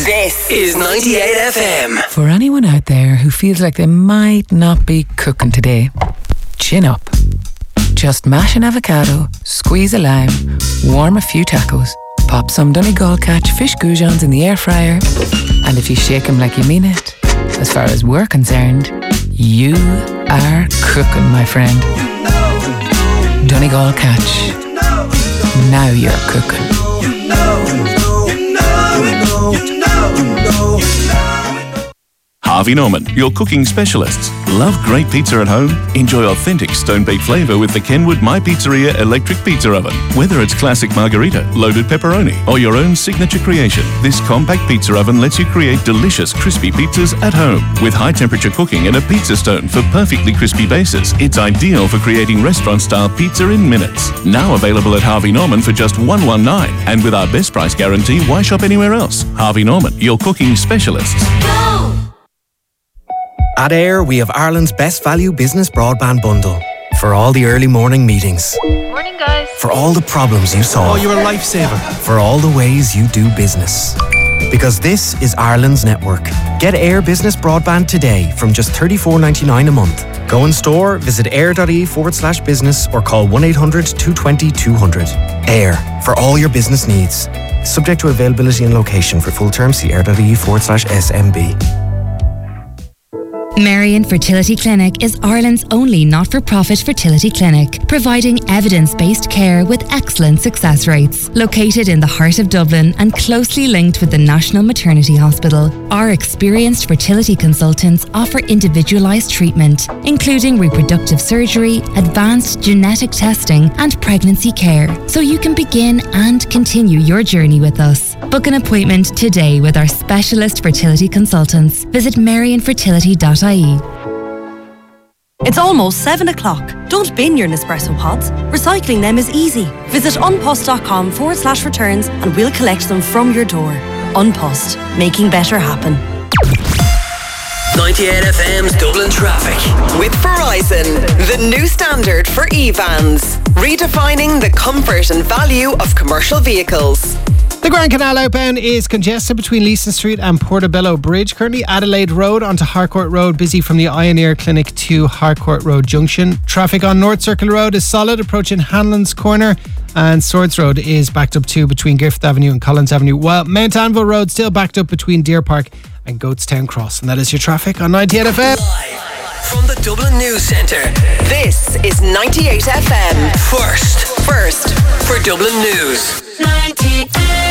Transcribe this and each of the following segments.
This is 98 FM. For anyone out there who feels like they might not be cooking today, chin up. Just mash an avocado, squeeze a lime, warm a few tacos, pop some Donegal Catch fish goujons in the air fryer, and if you shake them like you mean it, as far as we're concerned, you are cooking, my friend. Donegal Catch. Now you're cooking. Harvey Norman, your cooking specialists. Love great pizza at home? Enjoy authentic stone-baked flavour with the Kenwood My Pizzeria electric pizza oven. Whether it's classic margarita, loaded pepperoni, or your own signature creation, this compact pizza oven lets you create delicious crispy pizzas at home. With high-temperature cooking and a pizza stone for perfectly crispy bases, it's ideal for creating restaurant-style pizza in minutes. Now available at Harvey Norman for just $119, and with our best price guarantee, why shop anywhere else? Harvey Norman, your cooking specialists. At AIR, we have Ireland's best value business broadband bundle. For all the early morning meetings. Morning, guys. For all the problems you solve. Oh, you're a lifesaver. For all the ways you do business. Because this is Ireland's network. Get AIR Business Broadband today from just $34.99 a month. Go in store, visit air.ie/business or call 1-800-220-200. AIR, for all your business needs. Subject to availability and location. For full terms, see air.ie/SMB. Marion Fertility Clinic is Ireland's only not-for-profit fertility clinic, providing evidence-based care with excellent success rates. Located in the heart of Dublin and closely linked with the National Maternity Hospital, our experienced fertility consultants offer individualised treatment, including reproductive surgery, advanced genetic testing and pregnancy care, so you can begin and continue your journey with us. Book an appointment today with our specialist fertility consultants. Visit marionfertility.ie. It's almost 7 o'clock. Don't bin your Nespresso pods. Recycling them is easy. Visit unpost.com/returns and we'll collect them from your door. Unpost, making better happen. 98 FM's Dublin Traffic. With Verizon, the new standard for e-vans. Redefining the comfort and value of commercial vehicles. The Grand Canal outbound is congested between Leeson Street and Portobello Bridge. Currently Adelaide Road onto Harcourt Road, busy from the Ioneer Clinic to Harcourt Road Junction. Traffic on North Circle Road is solid, approaching Hanlon's Corner, and Swords Road is backed up too between Griffith Avenue and Collins Avenue, while Mount Anville Road still backed up between Deer Park and Goatstown Cross. And that is your traffic on 98 FM. From the Dublin News Centre, this is 98 FM. First for Dublin News. 98.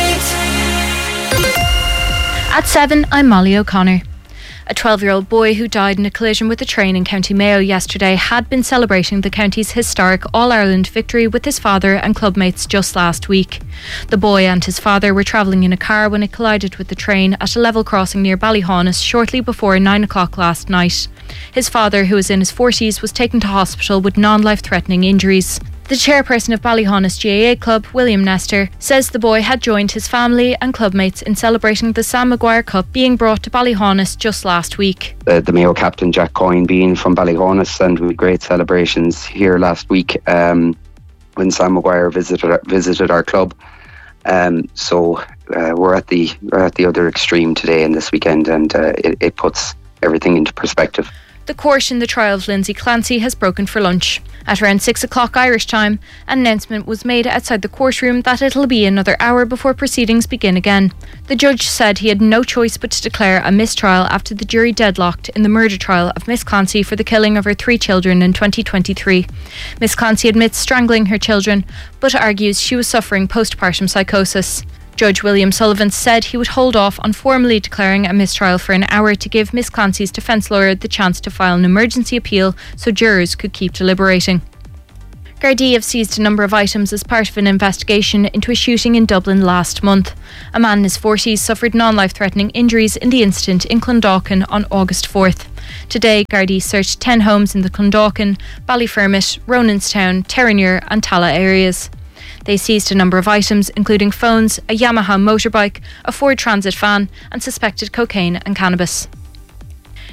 At 7, I'm Molly O'Connor. A 12-year-old boy who died in a collision with a train in County Mayo yesterday had been celebrating the county's historic All-Ireland victory with his father and clubmates just last week. The boy and his father were travelling in a car when it collided with the train at a level crossing near Ballyhaunis shortly before 9 o'clock last night. His father, who was in his 40s, was taken to hospital with non-life-threatening injuries. The chairperson of Ballyhaunis GAA Club, William Nestor, says the boy had joined his family and clubmates in celebrating the Sam Maguire Cup being brought to Ballyhaunis just last week. The Mayo captain Jack Coyne being from Ballyhaunis, and with great celebrations here last week when Sam Maguire visited our club. So we're at the other extreme today and this weekend, and it puts everything into perspective. The court in the trial of Lindsay Clancy has broken for lunch. At around 6 o'clock Irish time, an announcement was made outside the courtroom that it'll be another hour before proceedings begin again. The judge said he had no choice but to declare a mistrial after the jury deadlocked in the murder trial of Miss Clancy for the killing of her 3 children in 2023. Miss Clancy admits strangling her children, but argues she was suffering postpartum psychosis. Judge William Sullivan said he would hold off on formally declaring a mistrial for an hour to give Miss Clancy's defence lawyer the chance to file an emergency appeal so jurors could keep deliberating. Gardaí have seized a number of items as part of an investigation into a shooting in Dublin last month. A man in his 40s suffered non-life-threatening injuries in the incident in Clondalkin on August 4th. Today, Gardaí searched 10 homes in the Clondalkin, Ballyfermot, Ronanstown, Terenure and Tala areas. They seized a number of items, including phones, a Yamaha motorbike, a Ford Transit van and suspected cocaine and cannabis.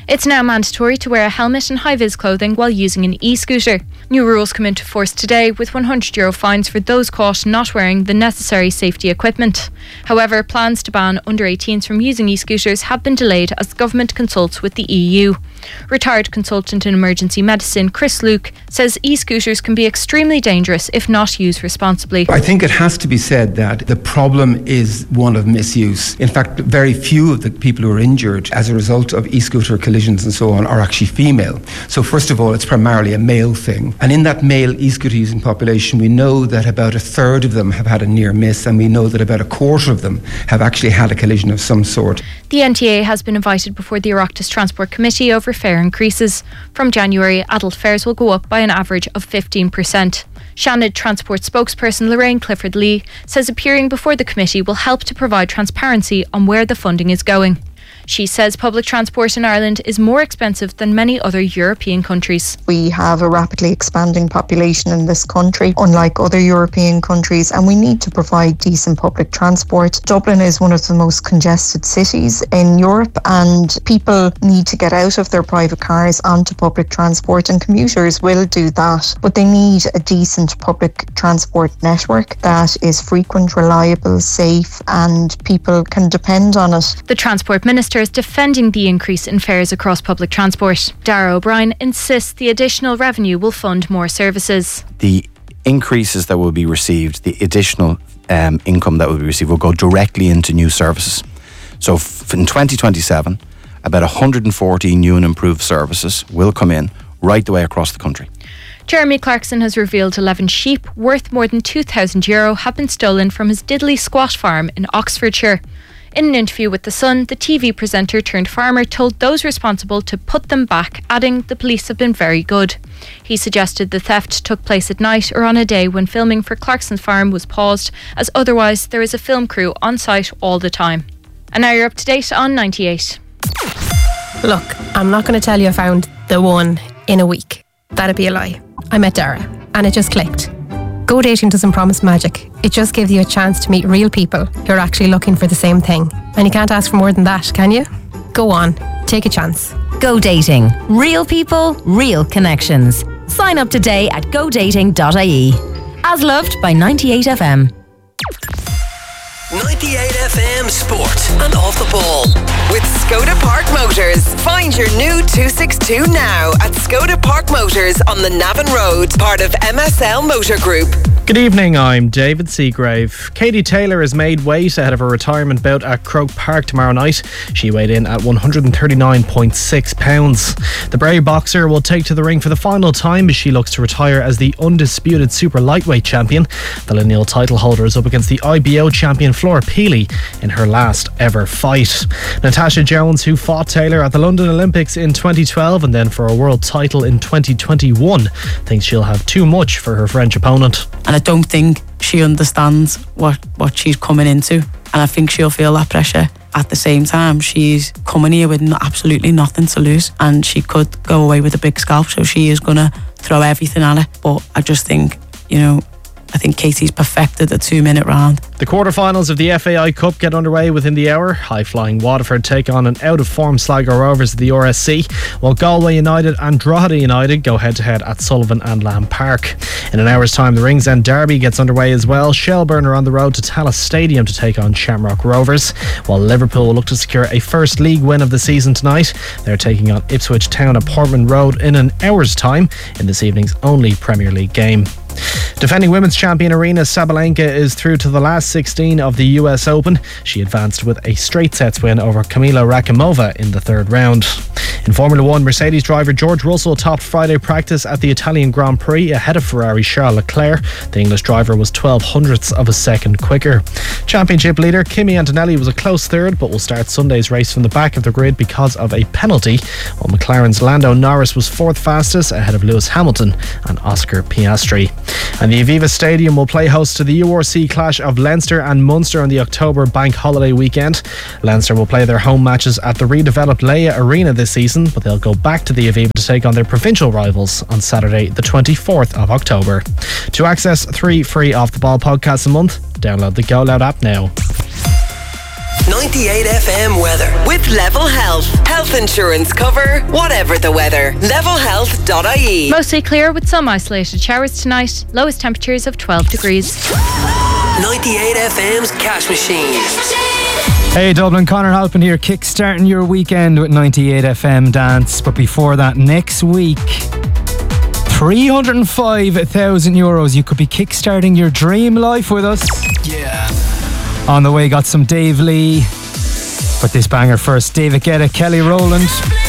It's now mandatory to wear a helmet and high-vis clothing while using an e-scooter. New rules come into force today with €100 fines for those caught not wearing the necessary safety equipment. However, plans to ban under-18s from using e-scooters have been delayed as the government consults with the EU. Retired consultant in emergency medicine Chris Luke says e-scooters can be extremely dangerous if not used responsibly. I think it has to be said that the problem is one of misuse. In fact, very few of the people who are injured as a result of e-scooter collisions and so on are actually female. So first of all, it's primarily a male thing. And in that male e-scooter using population, we know that about a third of them have had a near miss, and we know that about a quarter of them have actually had a collision of some sort. The NTA has been invited before the Oireachtas Transport Committee over fare increases. From January, adult fares will go up by an average of 15%. Shannon Transport spokesperson Lorraine Clifford Lee says appearing before the committee will help to provide transparency on where the funding is going. She says public transport in Ireland is more expensive than many other European countries. We have a rapidly expanding population in this country, unlike other European countries, and we need to provide decent public transport. Dublin is one of the most congested cities in Europe, and people need to get out of their private cars onto public transport, and commuters will do that. But they need a decent public transport network that is frequent, reliable, safe, and people can depend on it. The Transport Minister is defending the increase in fares across public transport. Darragh O'Brien insists the additional revenue will fund more services. The increases that will be received, the additional income that will be received will go directly into new services. So in 2027, about 140 new and improved services will come in right the way across the country. Jeremy Clarkson has revealed 11 sheep worth more than €2,000 have been stolen from his Diddley squash farm in Oxfordshire. In an interview with The Sun, the TV presenter turned farmer told those responsible to put them back, adding the police have been very good. He suggested the theft took place at night or on a day when filming for Clarkson's farm was paused, as otherwise there is a film crew on site all the time. And now you're up to date on 98. Look, I'm not going to tell you I found the one in a week. That'd be a lie. I met Dara and it just clicked. Go dating doesn't promise magic. It just gives you a chance to meet real people who are actually looking for the same thing. And you can't ask for more than that, can you? Go on, take a chance. Go dating. Real people, real connections. Sign up today at godating.ie. As loved by 98FM. 98FM Sport and Off the Ball. With Skoda Park Motors. Find your new 262 now at Skoda Park Motors on the Navan Road, part of MSL Motor Group. Good evening, I'm David Seagrave. Katie Taylor has made weight ahead of her retirement bout at Croke Park tomorrow night. She weighed in at 139.6 pounds. The Bray boxer will take to the ring for the final time as she looks to retire as the undisputed super lightweight champion. The lineal title holder is up against the IBO champion Flora Peely in her last ever fight. Natasha Jones, who fought Taylor at the London Olympics in 2012 and then for a world title in 2021, thinks she'll have too much for her French opponent. And I don't think she understands what she's coming into, and I think she'll feel that pressure. At the same time, she's coming here with absolutely nothing to lose, and she could go away with a big scalp, so she is going to throw everything at it. But I just think, I think Katie's perfected a 2-minute round. The quarterfinals of the FAI Cup get underway within the hour. High-flying Waterford take on an out-of-form Sligo Rovers at the RSC, while Galway United and Drogheda United go head-to-head at Sullivan and Lamb Park. In an hour's time, the Ringsend Derby gets underway as well. Shelbourne are on the road to Tallaght Stadium to take on Shamrock Rovers, while Liverpool will look to secure a first league win of the season tonight. They're taking on Ipswich Town at Portman Road in an hour's time in this evening's only Premier League game. Defending women's champion Aryna Sabalenka is through to the last 16 of the US Open. She advanced with a straight sets win over Kamila Rakimova in the third round. In Formula 1, Mercedes driver George Russell topped Friday practice at the Italian Grand Prix ahead of Ferrari Charles Leclerc. The English driver was 0.12 of a second quicker. Championship leader Kimi Antonelli was a close third, but will start Sunday's race from the back of the grid because of a penalty, while McLaren's Lando Norris was fourth fastest ahead of Lewis Hamilton and Oscar Piastri. And the Aviva Stadium will play host to the URC clash of Leinster and Munster on the October bank holiday weekend. Leinster will play their home matches at the redeveloped Leia Arena this season, but they'll go back to the Aviva to take on their provincial rivals on Saturday the 24th of October. To access 3 free Off the Ball podcasts a month, download the Go Loud app now. 98 FM weather. With Level Health. Health insurance cover, whatever the weather. Levelhealth.ie. Mostly clear with some isolated showers tonight. Lowest temperatures of 12 degrees. 98 FM's Cash Machine. Hey Dublin, Conor Halpin here, kick-starting your weekend with 98 FM Dance. But before that, next week, €305,000. You could be kick-starting your dream life with us. Yeah. On the way, got some Dave Lee. But this banger first, David Guetta, Kelly Rowland.